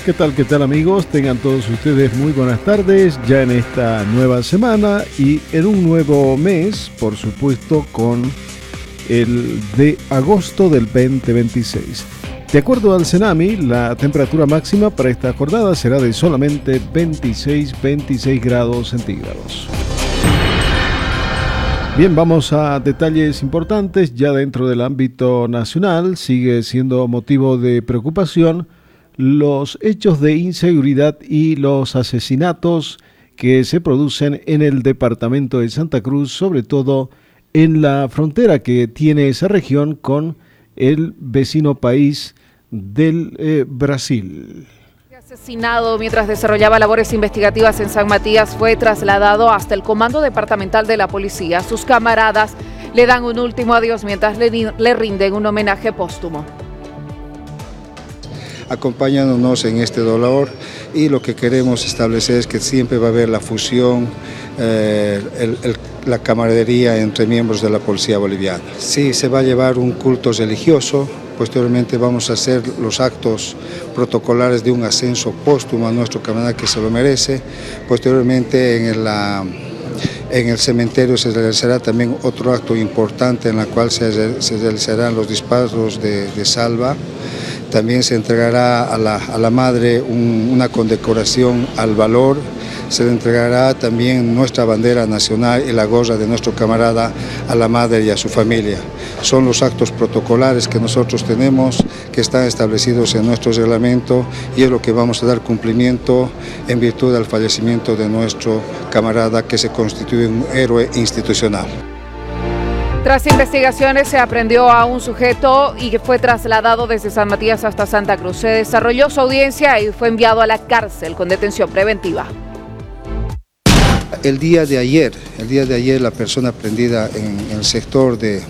¿Qué tal amigos? Tengan todos ustedes muy buenas tardes ya en esta nueva semana y en un nuevo mes, por supuesto, con el de agosto del 2026. De acuerdo al Cenami, la temperatura máxima para esta jornada será de solamente 26 grados centígrados. Bien, vamos a detalles importantes. Ya dentro del ámbito nacional sigue siendo motivo de preocupación los hechos de inseguridad y los asesinatos que se producen en el departamento de Santa Cruz, sobre todo en la frontera que tiene esa región con el vecino país del Brasil. Asesinado mientras desarrollaba labores investigativas en San Matías fue trasladado hasta el Comando Departamental de la Policía. Sus camaradas le dan un último adiós mientras le rinden un homenaje póstumo. Acompañándonos en este dolor, y lo que queremos establecer es que siempre va a haber la fusión, la camaradería entre miembros de la policía boliviana. Sí, se va a llevar un culto religioso. Posteriormente vamos a hacer los actos protocolares de un ascenso póstumo a nuestro camarada que se lo merece. Posteriormente en el cementerio se realizará también otro acto importante en el cual se realizarán los disparos de salva. También se entregará a la madre una condecoración al valor. Se le entregará también nuestra bandera nacional y la gorra de nuestro camarada a la madre y a su familia. Son los actos protocolares que nosotros tenemos, que están establecidos en nuestro reglamento, y es lo que vamos a dar cumplimiento en virtud del fallecimiento de nuestro camarada, que se constituye un héroe institucional. Tras investigaciones se aprendió a un sujeto y fue trasladado desde San Matías hasta Santa Cruz. Se desarrolló su audiencia y fue enviado a la cárcel con detención preventiva. El día de ayer la persona prendida en el sector de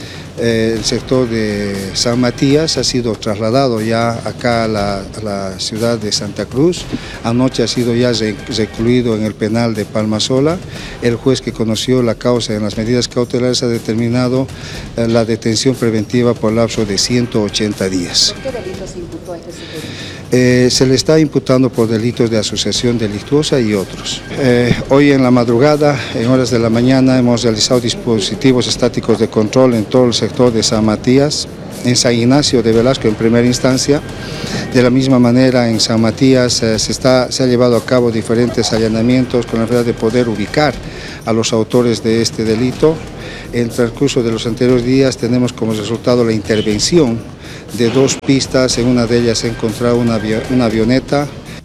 San Matías ha sido trasladado ya acá a la ciudad de Santa Cruz. Anoche ha sido ya recluido en el penal de Palmasola. El juez, que conoció la causa en las medidas cautelares, ha determinado la detención preventiva por lapso de 180 días. ¿Por qué delito se imputó a este sujeto? Se le está imputando por delitos de asociación delictuosa y otros. Hoy en la madrugada, en horas de la mañana, hemos realizado dispositivos estáticos de control en todo el sector de San Matías, en San Ignacio de Velasco en primera instancia. De la misma manera, en San Matías se ha llevado a cabo diferentes allanamientos con la finalidad de poder ubicar a los autores de este delito. En el transcurso de los anteriores días tenemos como resultado la intervención de 2 pistas. En una de ellas se ha encontrado una avioneta.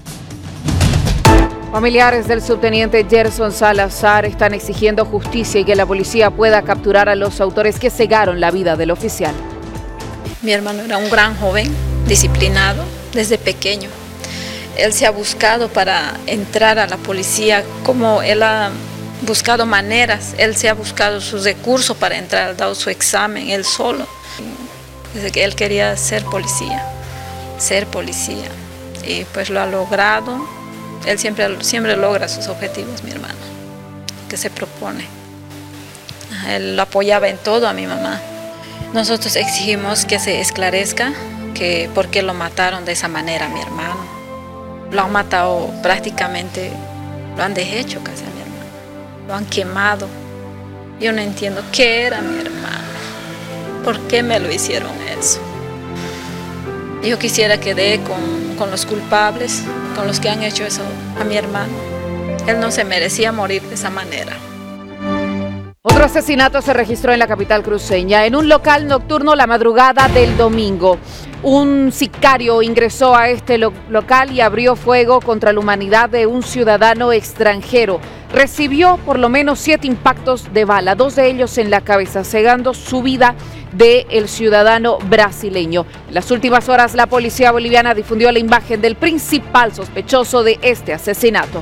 Familiares del subteniente Gerson Salazar están exigiendo justicia y que la policía pueda capturar a los autores que cegaron la vida del oficial. Mi hermano era un gran joven, disciplinado desde pequeño. Él se ha buscado para entrar a la policía, como él ha buscado maneras, él se ha buscado sus recursos para entrar, ha dado su examen él solo. Desde que él quería ser policía, y pues lo ha logrado. Él siempre logra sus objetivos, mi hermano, que se propone. Él lo apoyaba en todo a mi mamá. Nosotros exigimos que se esclarezca por qué lo mataron de esa manera a mi hermano. Lo han matado prácticamente, lo han deshecho casi a mi hermano, lo han quemado. Yo no entiendo qué era mi hermano. ¿Por qué me lo hicieron eso? Yo quisiera que dé con los culpables, con los que han hecho eso a mi hermano. Él no se merecía morir de esa manera. Otro asesinato se registró en la capital cruceña, en un local nocturno la madrugada del domingo. Un sicario ingresó a este local y abrió fuego contra la humanidad de un ciudadano extranjero. Recibió por lo menos 7 impactos de bala, 2 de ellos en la cabeza, cegando su vida del ciudadano brasileño. En las últimas horas, la policía boliviana difundió la imagen del principal sospechoso de este asesinato.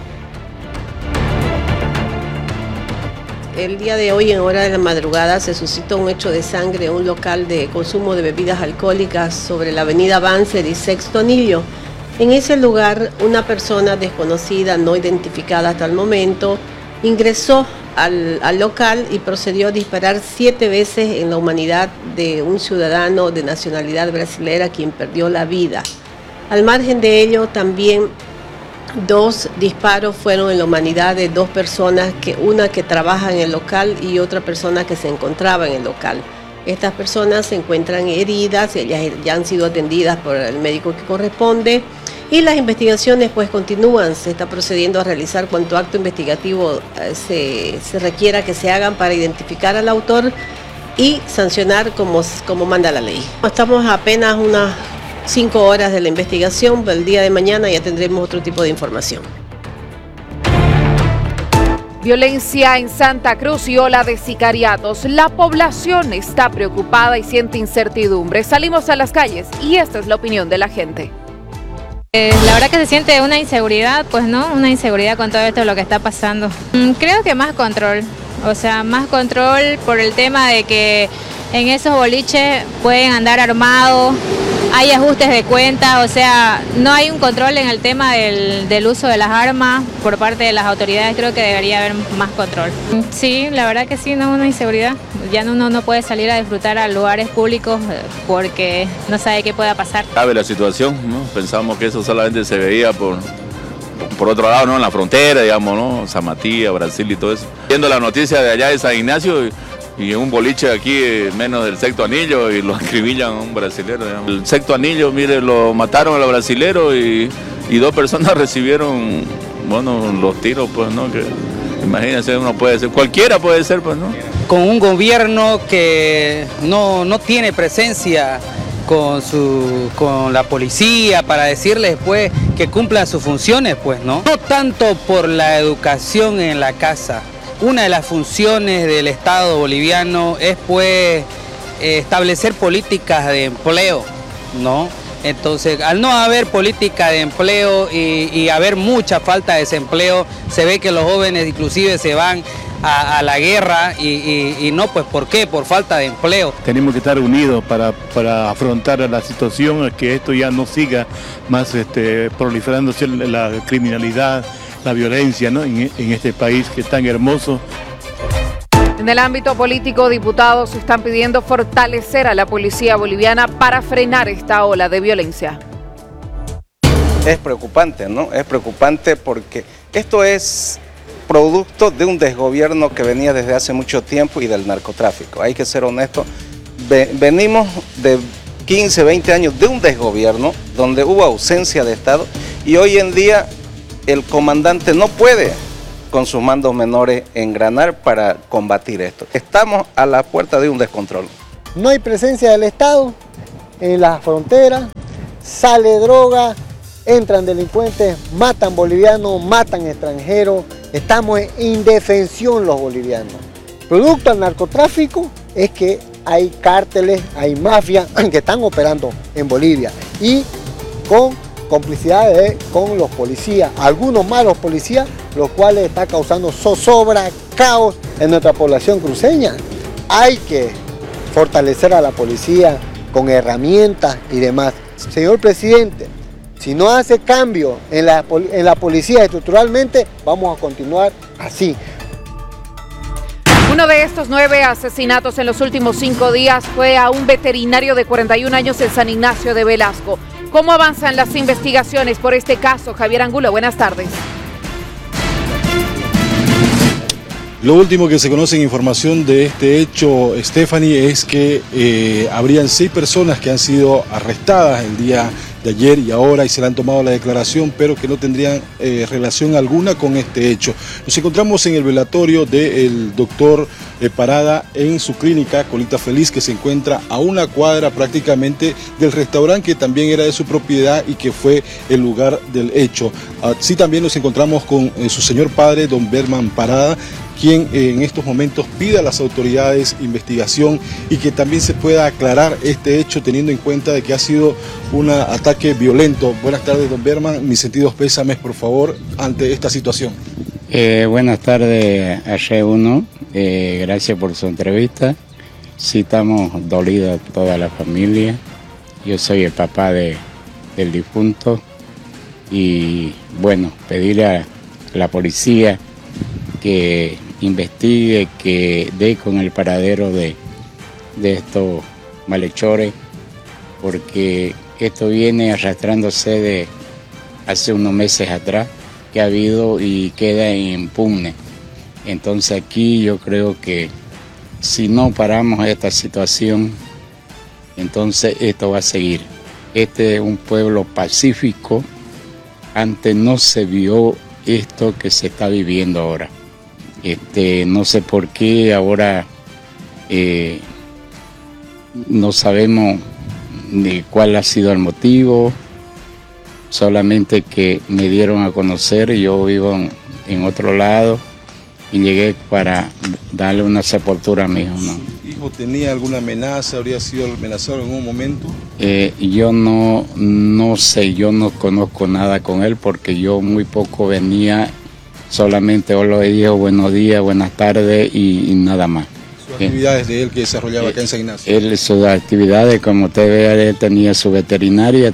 El día de hoy, en hora de la madrugada, se suscitó un hecho de sangre en un local de consumo de bebidas alcohólicas sobre la avenida Banzer y Sexto Anillo. En ese lugar, una persona desconocida, no identificada hasta el momento, ingresó al local y procedió a disparar 7 veces en la humanidad de un ciudadano de nacionalidad brasilera, quien perdió la vida. Al margen de ello, también 2 disparos fueron en la humanidad de 2 personas, una que trabaja en el local y otra persona que se encontraba en el local. Estas personas se encuentran heridas, ellas ya han sido atendidas por el médico que corresponde y las investigaciones pues continúan. Se está procediendo a realizar cuanto acto investigativo se requiera que se hagan para identificar al autor y sancionar como manda la ley. Estamos a apenas unas 5 horas de la investigación, el día de mañana ya tendremos otro tipo de información. Violencia en Santa Cruz y ola de sicariatos. La población está preocupada y siente incertidumbre. Salimos a las calles y esta es la opinión de la gente. La verdad que se siente una inseguridad, pues no, una inseguridad con todo esto lo que está pasando. Creo que más control, o sea, más control por el tema de que en esos boliches pueden andar armados, hay ajustes de cuenta, o sea, no hay un control en el tema del uso de las armas por parte de las autoridades, creo que debería haber más control. Sí, la verdad que sí, no, una inseguridad, ya uno no puede salir a disfrutar a lugares públicos porque no sabe qué pueda pasar. Cabe la situación, ¿no? Pensamos que eso solamente se veía por otro lado, ¿no? En la frontera, digamos, ¿no? San Matías, Brasil y todo eso. Viendo la noticia de allá de San Ignacio y en un boliche aquí menos del Sexto Anillo y lo acribillan a un brasilero, digamos. El Sexto Anillo, mire, lo mataron a los brasileros y 2 personas recibieron, bueno, los tiros, pues, ¿no? Que imagínense, uno puede ser, cualquiera puede ser, pues, ¿no? Con un gobierno que no tiene presencia con la policía para decirles pues que cumplan sus funciones, pues, ¿no? No tanto por la educación en la casa. Una de las funciones del Estado boliviano es pues establecer políticas de empleo, ¿no? Entonces, al no haber política de empleo y haber mucha falta de desempleo, se ve que los jóvenes inclusive se van a la guerra y no, pues ¿por qué? Por falta de empleo. Tenemos que estar unidos para afrontar la situación, que esto ya no siga más proliferándose la criminalidad, la violencia, ¿no? en este país que es tan hermoso. En el ámbito político, diputados están pidiendo fortalecer a la policía boliviana para frenar esta ola de violencia. Es preocupante, ¿no? Es preocupante porque esto es producto de un desgobierno que venía desde hace mucho tiempo y del narcotráfico. Hay que ser honestos, venimos de 15, 20 años de un desgobierno donde hubo ausencia de Estado y hoy en día el comandante no puede con sus mandos menores engranar para combatir esto. Estamos a la puerta de un descontrol. No hay presencia del Estado en las fronteras, sale droga, entran delincuentes, matan bolivianos, matan extranjeros, estamos en indefensión los bolivianos. Producto del narcotráfico es que hay cárteles, hay mafias que están operando en Bolivia y con complicidad con los policías, algunos malos policías, los cuales está causando zozobra, caos en nuestra población cruceña. Hay que fortalecer a la policía con herramientas y demás. Señor presidente, si no hace cambio en la policía estructuralmente, vamos a continuar así. Uno de estos 9 asesinatos en los últimos 5 días fue a un veterinario de 41 años en San Ignacio de Velasco. ¿Cómo avanzan las investigaciones por este caso? Javier Angulo, buenas tardes. Lo último que se conoce en información de este hecho, Stephanie, es que habrían 6 personas que han sido arrestadas el día de ayer y ahora y se le han tomado la declaración, pero que no tendrían relación alguna con este hecho. Nos encontramos en el velatorio del doctor Parada en su clínica Colita Feliz, que se encuentra a una cuadra prácticamente del restaurante que también era de su propiedad y que fue el lugar del hecho. Así también nos encontramos con su señor padre, don Berman Parada, quien en estos momentos pide a las autoridades investigación y que también se pueda aclarar este hecho teniendo en cuenta de que ha sido un ataque violento. Buenas tardes, don Berman, mis sentidos pésames, por favor, ante esta situación. Buenas tardes a G1, gracias por su entrevista. Sí, estamos dolidos toda la familia. Yo soy el papá del difunto y bueno, pedirle a la policía que investigue, que dé con el paradero de estos malhechores, porque que esto viene arrastrándose de hace unos meses atrás, que ha habido y queda impune. Entonces aquí yo creo que si no paramos esta situación, entonces esto va a seguir. Este es un pueblo pacífico, antes no se vio esto que se está viviendo ahora. No sé por qué ahora no sabemos ni cuál ha sido el motivo, solamente que me dieron a conocer, yo vivo en otro lado y llegué para darle una sepultura a mi hijo, ¿no? ¿Hijo tenía alguna amenaza? ¿Habría sido amenazado en algún momento? Yo no sé, yo no conozco nada con él porque yo muy poco venía, solamente hola dijo buenos días, buenas tardes y nada más. ¿Sus actividades de él que desarrollaba acá en San Ignacio? Sus actividades, como usted ve, él tenía su veterinaria,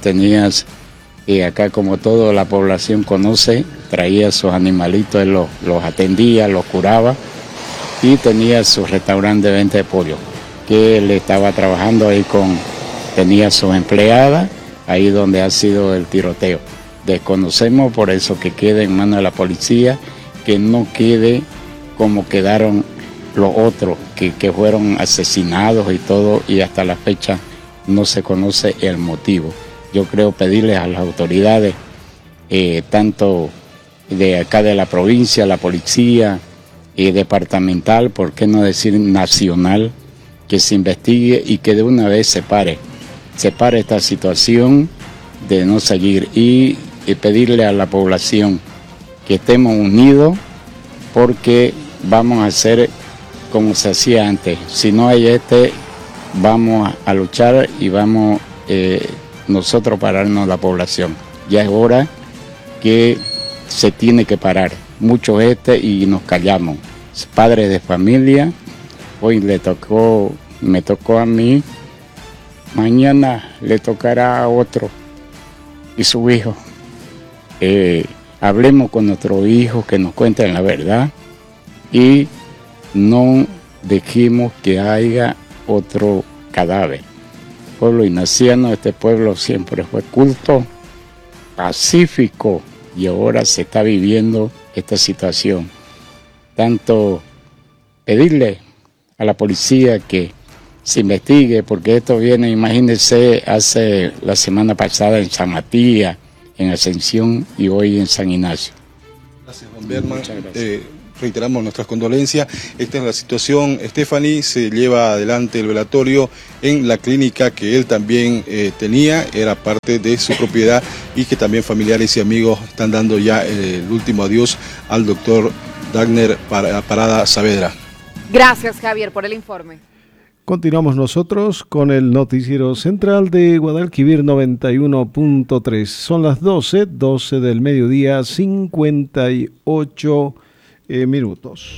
y acá como toda la población conoce, traía sus animalitos, él los atendía, los curaba y tenía su restaurante de venta de pollo, que él estaba trabajando ahí tenía sus empleadas, ahí donde ha sido el tiroteo. Desconocemos, por eso que quede en manos de la policía, que no quede como quedaron los otros, que fueron asesinados y todo, y hasta la fecha no se conoce el motivo. Yo creo pedirles a las autoridades, tanto de acá de la provincia, la policía, departamental, por qué no decir nacional, que se investigue y que de una vez se pare esta situación de no seguir y pedirle a la población que estemos unidos porque vamos a hacer como se hacía antes. Si no hay vamos a luchar y vamos nosotros pararnos la población. Ya es hora que se tiene que parar. Mucho y nos callamos. Padres de familia, hoy me tocó a mí, mañana le tocará a otro y su hijo. Hablemos con nuestros hijos que nos cuenten la verdad y no dejemos que haya otro cadáver. Pueblo ignaciano, este pueblo siempre fue culto, pacífico y ahora se está viviendo esta situación. Tanto pedirle a la policía que se investigue, porque esto viene, imagínense, hace la semana pasada en San Matías, en Ascensión y hoy en San Ignacio. Gracias, Juan Berman. Reiteramos nuestras condolencias. Esta es la situación. Stephanie se lleva adelante el velatorio en la clínica que él también tenía, era parte de su propiedad y que también familiares y amigos están dando ya el último adiós al doctor Dagner Parada Saavedra. Gracias, Javier, por el informe. Continuamos nosotros con el noticiero central de Guadalquivir 91.3. Son las 12 del mediodía, 58 minutos.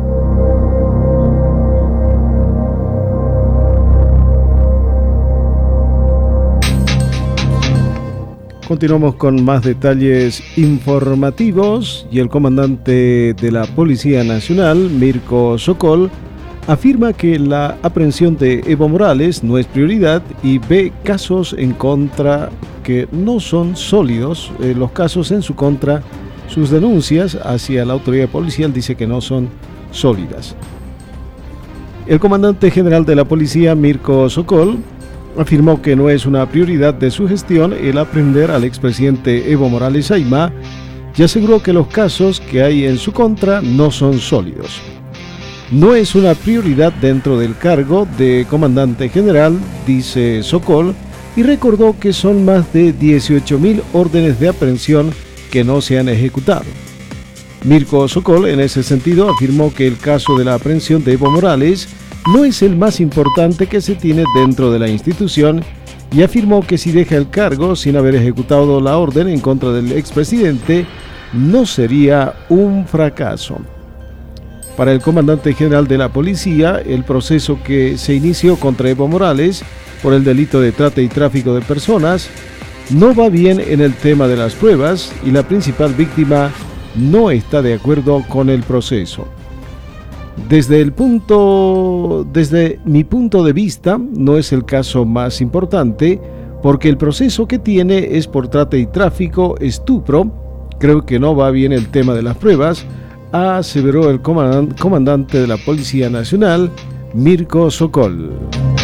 Continuamos con más detalles informativos y el comandante de la Policía Nacional, Mirko Sokol, afirma que la aprehensión de Evo Morales no es prioridad y ve casos en contra que no son sólidos. Los casos en su contra, sus denuncias hacia la autoridad policial dice que no son sólidas. El comandante general de la policía, Mirko Sokol, afirmó que no es una prioridad de su gestión el aprehender al expresidente Evo Morales Ayma y aseguró que los casos que hay en su contra no son sólidos. No es una prioridad dentro del cargo de comandante general, dice Sokol, y recordó que son más de 18.000 órdenes de aprehensión que no se han ejecutado. Mirko Sokol, en ese sentido, afirmó que el caso de la aprehensión de Evo Morales no es el más importante que se tiene dentro de la institución y afirmó que si deja el cargo sin haber ejecutado la orden en contra del expresidente, no sería un fracaso. Para el comandante general de la policía, el proceso que se inició contra Evo Morales por el delito de trata y tráfico de personas no va bien en el tema de las pruebas y la principal víctima no está de acuerdo con el proceso. Desde mi punto de vista, no es el caso más importante porque el proceso que tiene es por trata y tráfico, estupro. Creo que no va bien el tema de las pruebas, aseveró el comandante de la Policía Nacional, Mirko Sokol.